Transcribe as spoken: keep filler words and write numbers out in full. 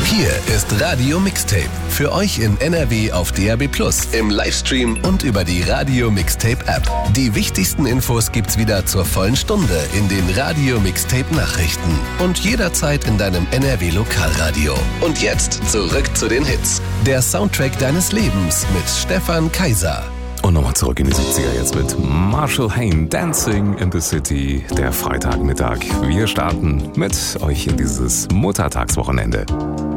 Hier ist Radio Mixtape. Für euch in N R W auf D A B plus, im Livestream und über die Radio Mixtape App. Die wichtigsten Infos gibt's wieder zur vollen Stunde in den Radio Mixtape Nachrichten und jederzeit in deinem N R W Lokalradio. Und jetzt zurück zu den Hits. Der Soundtrack deines Lebens mit Stefan Kaiser. Und nochmal zurück in die siebziger jetzt mit Marshall Hain, Dancing in the City, der Freitagmittag. Wir starten mit euch in dieses Muttertagswochenende.